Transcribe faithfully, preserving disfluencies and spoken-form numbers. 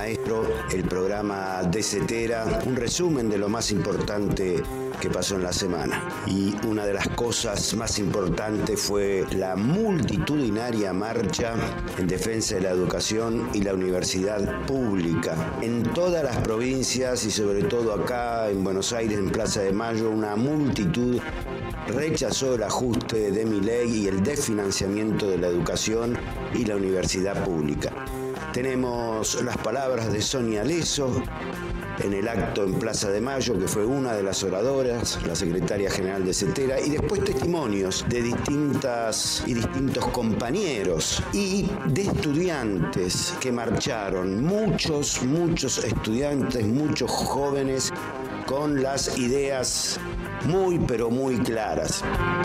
Maestro, el programa de Cetera, un resumen de lo más importante que pasó en la semana. Y una de las cosas más importantes fue la multitudinaria marcha en defensa de la educación y la universidad pública. En todas las provincias y sobre todo acá en Buenos Aires, en Plaza de Mayo, una multitud rechazó el ajuste de Milei y el desfinanciamiento de la educación y la universidad pública. Tenemos las palabras de Sonia Leso en el acto en Plaza de Mayo, que fue una de las oradoras, la secretaria general de Cetera, y después testimonios de distintas y distintos compañeros y de estudiantes que marcharon, muchos, muchos estudiantes, muchos jóvenes con las ideas muy, pero muy claras.